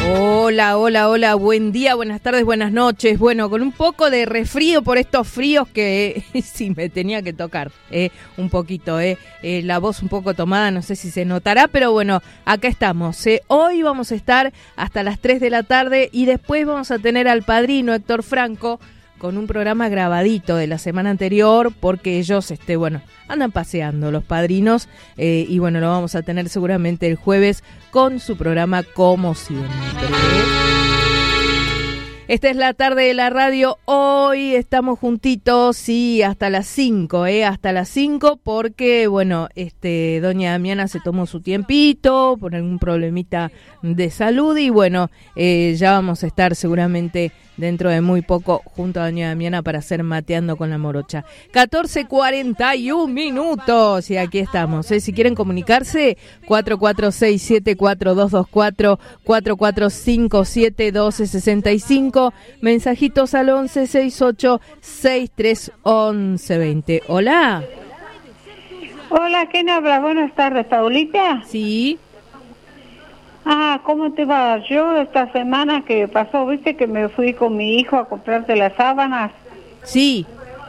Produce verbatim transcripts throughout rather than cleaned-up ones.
Hola, hola, hola, buen día, buenas tardes, buenas noches. Bueno, con un poco de resfrío por estos fríos que eh, sí me tenía que tocar, eh, un poquito, eh, eh, la voz un poco tomada, no sé si se notará, pero bueno, acá estamos. Eh. Hoy vamos a estar hasta las tres de la tarde y después vamos a tener al padrino Héctor Franco con un programa grabadito de la semana anterior, porque ellos, este, bueno, andan paseando los padrinos, eh, y bueno, lo vamos a tener seguramente el jueves con su programa como siempre. Esta es la tarde de la radio, hoy estamos juntitos, sí, hasta las cinco, eh, hasta las cinco, porque, bueno, este, doña Damiana se tomó su tiempito por algún problemita de salud y, bueno, eh, ya vamos a estar seguramente dentro de muy poco junto a doña Damiana para hacer Mateando con la Morocha. catorce cuarenta y un minutos y aquí estamos, ¿eh? Si quieren comunicarse, cuatro cuatro seis siete cuatro dos dos cuatro, cuatro cuatro cinco siete uno dos seis cinco, mensajitos al once sesenta y ocho sesenta y tres once veinte. Hola. Hola, ¿quién habla? Buenas tardes, Paulita. Sí. Ah, ¿cómo te va? Yo esta semana que pasó, viste que me fui con mi hijo a comprarte las sábanas. Sí.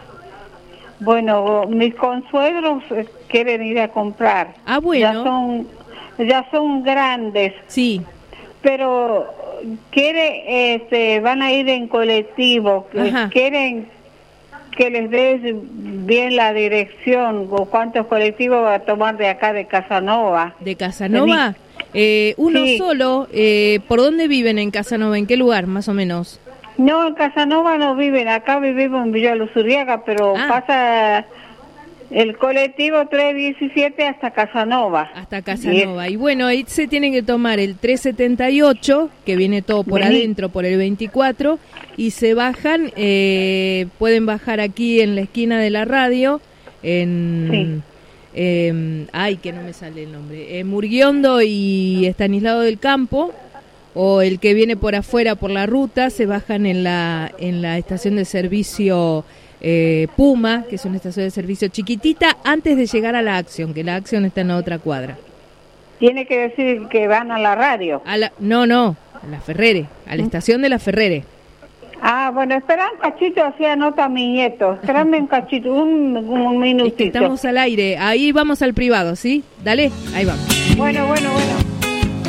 Bueno, mis consuegros eh, quieren ir a comprar. Ah, bueno. Ya son, ya son grandes. Sí. Pero quiere, este, van a ir en colectivo. Ajá. Quieren que les des bien la dirección o cuántos colectivos va a tomar de acá de Casanova. ¿De Casanova? De Eh, uno sí. Solo, eh, ¿por dónde viven en Casanova? ¿En qué lugar, más o menos? No, en Casanova no viven, acá vivimos en Villa Luzuriaga, pero ah. pasa el colectivo trescientos diecisiete hasta Casanova. Hasta Casanova, y, y bueno, ahí se tienen que tomar el trescientos setenta y ocho, que viene todo por Vení. adentro, por el veinticuatro, y se bajan, eh, pueden bajar aquí en la esquina de la radio, en... Sí. Eh, ay, que no me sale el nombre, eh, Murguiondo y Estanislao del Campo, o el que viene por afuera por la ruta, se bajan en la en la estación de servicio eh, Puma, que es una estación de servicio chiquitita, antes de llegar a la Acción, que la Acción está en la otra cuadra. Tiene que decir que van a la radio. A la, no, no, a la Ferrere, a la estación de la Ferrere. Ah, bueno, espera un cachito, así anota a mi nieto. Espérame un cachito, un, un minutito. Es que estamos al aire, ahí vamos al privado, ¿sí? Dale, ahí vamos. Bueno, bueno, bueno.